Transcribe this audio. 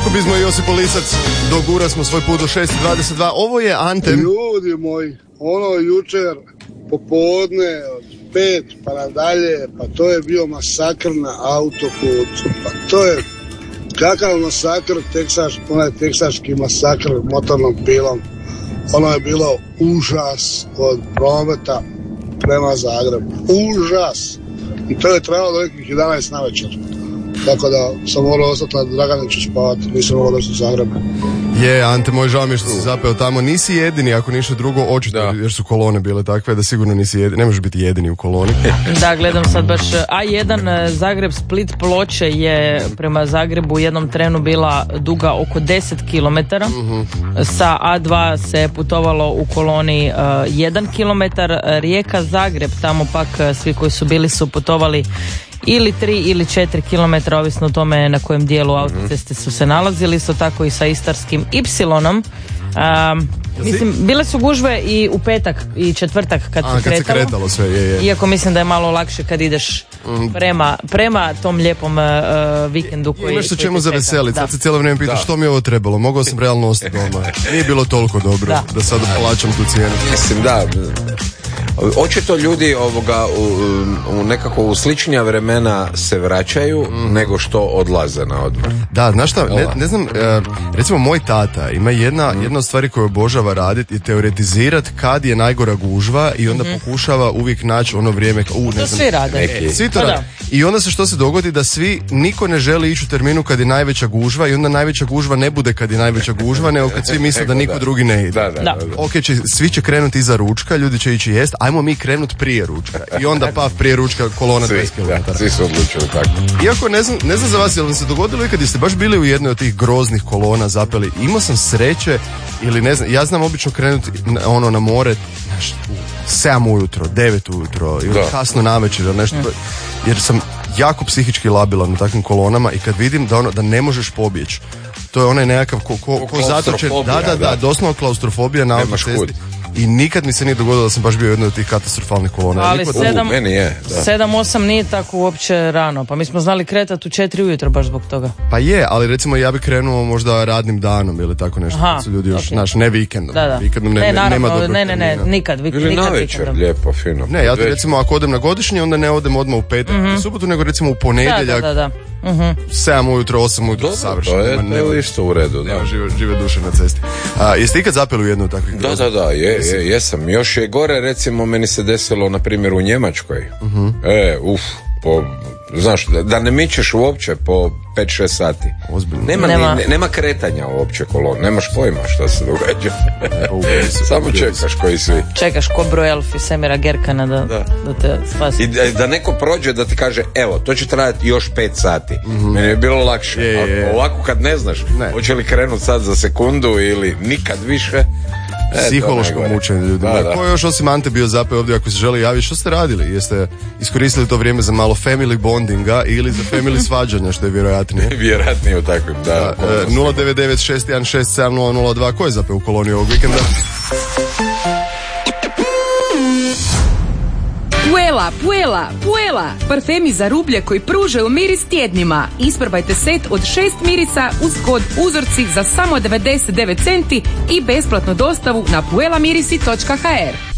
Biskupizmo i Josip Lisac. Dogura smo svoj put do 6:22. Ovo je Antem. Ljudi moji, jučer popodne od 5 pa nadalje, pa to je bio masakr na autoputu. Pa to je kakav masakr, onaj teksaški masakr motornom pilom. Ono je bilo užas od prometa prema Zagrebu. Užas. I to je trajalo do nekih 11 na večer. Tako da sam morao ostati na Draganiću spavati, nisam mogao doći u Zagrebu. Je, Ante, moj žao mi je što si zapeo tamo. Nisi jedini, ako ništa drugo, očito, jer su kolone bile takve, da sigurno nisi jedini. Ne možeš biti jedini u koloni. Da, gledam sad baš A1 Zagreb Split Ploče je prema Zagrebu u jednom trenu bila duga oko 10 km. Sa A2 se putovalo u koloni 1 km. Rijeka Zagreb, tamo pak svi koji su bili su putovali ili 3 ili 4 km, ovisno o tome na kojem dijelu autoceste su se nalazili. Isto tako i sa Istarskim Y-om. Mislim, bile su gužve i u petak i četvrtak kad se kretalo sve, je. Iako mislim da je malo lakše kad ideš prema tom lijepom vikendu koji imaš se čemu zaveseliti. Sad se cijelo vrijeme pitaš što mi je ovo trebalo. Mogao sam realno ostati doma. Nije bilo toliko dobro da sad plaćam tu cijenu. Mislim, da. Očito ljudi u nekako u sličnija vremena se vraćaju nego što odlaze na odmor. Da, znaš šta, ne znam, recimo moj tata ima jedna od stvari koju obožava raditi i teoretizirati kad je najgora gužva i onda pokušava uvijek naći ono vrijeme to svi rade. Svi to rade. I onda što se dogodi da niko ne želi ići u terminu kad je najveća gužva i onda najveća gužva ne bude kad je najveća gužva, nego kad svi misle da niko drugi ne ide. Da. Ok, svi će krenuti iza ručka, ljudi će ići jest, ajmo mi krenuti prije ručka. I onda prije ručka kolona 20 km. Svi su odlučili tako. Iako ne znam za vas, jel vam se dogodilo i kad ste baš bili u jednoj od tih groznih kolona zapeli, imao sam sreće ili ne znam, ja znam obično krenuti na more, znaš, 7 ujutro, 9 ujutro ili kasno navečer ili nešto, jer sam jako psihički labilan na takvim kolonama i kad vidim da ne možeš pobjeći. To je onaj nekakav ko zatočen, da, doslovno klaustrofobija na autocesti. I nikad mi se nije dogodilo da sam baš bio u jednoj od tih katastrofalnih kolona. Ali 7-8 nije tako uopće rano. Pa mi smo znali kretati u 4 ujutro baš zbog toga. Pa je, ali recimo ja bi krenuo možda radnim danom ili tako nešto. Aha, su ljudi još, ne vikendom. Da. Vikendom nema dobrog. Ne, nikad. Ili na večer, lijepo, fino. Ne, ja recimo ako odem na godišnji, onda ne odem odmah u petak i subotu, nego recimo u ponedjeljak. Da. 7 ujutro, 8 ujutro, savršeno. To je isto u redu, da. Žive duše na cesti. Jeste ikad zapeli u jednu od takvih? Da, jesam. Još je gore, recimo, meni se desilo, na primjer, u Njemačkoj. Znaš, da ne mičeš uopće po 5-6 sati. Ozbiljno. Nema kretanja uopće kolon, nemaš pojma šta se događa. Samo čekaš koji svi. Čekaš ko broj Elfi Semira Gerkana da te spasi. I da neko prođe da ti kaže, evo, to će trajati još 5 sati. Meni je bilo lakše. Ovako kad ne znaš, hoće li krenuti sad za sekundu ili nikad više. Psihološko mučenje ljudima. Ko je još osim Ante bio zapeo ovdje ako se želi javiti? Što ste radili? Jeste iskoristili to vrijeme za malo family bondinga ili za family svađanja, što je vjerojatnije? Vjerojatnije u takvim, da. 09961670002. Ko je zapeo u koloniji ovog vikenda? Puela, parfemi za rublje koji pružaju miris tjednima. Isprobajte set od 6 mirisa uz kod uzorci za samo 99 centi i besplatnu dostavu na puelamirisi.hr.